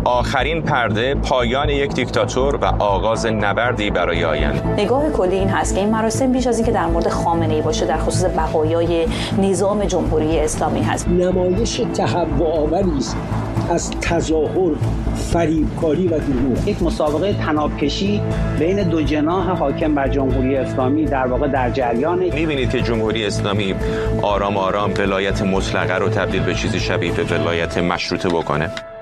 آخرین پرده، پایان یک دیکتاتور و آغاز نبردی برای آینده. نگاه کلی این هست که این مراسم بیش از اینکه در مورد خامنه‌ای باشه در خصوص بقایای نظام جمهوری اسلامی هست. نمایش تهوع‌آوری است از تظاهر، فریبکاری و دروغ. یک مسابقه طناب‌کشی بین دو جناح حاکم بر جمهوری اسلامی در واقع در جریانه. می‌بینید که جمهوری اسلامی آرام آرام ولایت مطلقه رو تبدیل به چیزی شبیه به ولایت مشروطه بکنه.